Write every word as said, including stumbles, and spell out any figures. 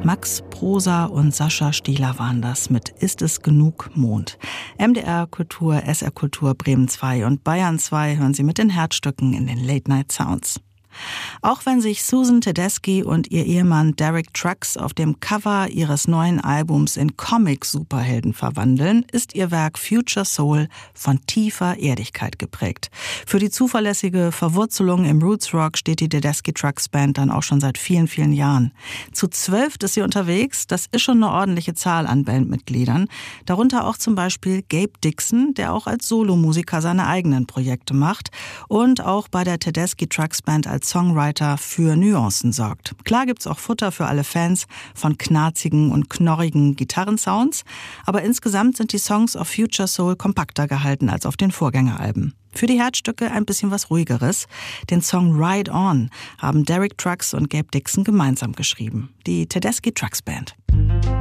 Max Prosa und Sascha Stieler waren das mit Ist es genug Mond. M D R Kultur, S R Kultur, Bremen zwei und Bayern zwei hören Sie mit den Herzstücken in den Late Night Sounds. Auch wenn sich Susan Tedeschi und ihr Ehemann Derek Trucks auf dem Cover ihres neuen Albums in Comic-Superhelden verwandeln, ist ihr Werk Future Soul von tiefer Erdigkeit geprägt. Für die zuverlässige Verwurzelung im Roots-Rock steht die Tedeschi Trucks Band dann auch schon seit vielen, vielen Jahren. Zu zwölf ist sie unterwegs, das ist schon eine ordentliche Zahl an Bandmitgliedern. Darunter auch zum Beispiel Gabe Dixon, der auch als Solomusiker seine eigenen Projekte macht und auch bei der Tedeschi Trucks Band als Songwriter für Nuancen sorgt. Klar gibt's auch Futter für alle Fans von knarzigen und knorrigen Gitarrensounds, aber insgesamt sind die Songs auf Future Soul kompakter gehalten als auf den Vorgängeralben. Für die Herzstücke ein bisschen was Ruhigeres. Den Song Ride On haben Derek Trucks und Gabe Dixon gemeinsam geschrieben. Die Tedeschi Trucks Band.